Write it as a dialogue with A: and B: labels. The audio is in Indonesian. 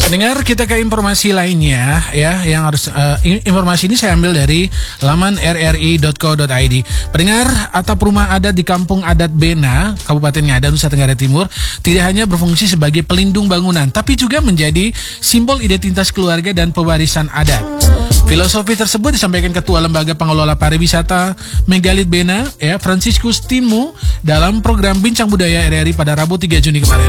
A: Pendengar, kita ke informasi lainnya ya, yang harus informasi ini saya ambil dari laman rri.co.id. Pendengar, atap rumah adat di Kampung Adat Bena, Kabupaten Ngada, Nusa Tenggara Timur, tidak hanya berfungsi sebagai pelindung bangunan, tapi juga menjadi simbol identitas keluarga dan pewarisan adat. Filosofi tersebut disampaikan Ketua Lembaga Pengelola Pariwisata Megalit Bena, ya, Franciscus Timu, dalam program Bincang Budaya RRI pada Rabu 3 Juni kemarin.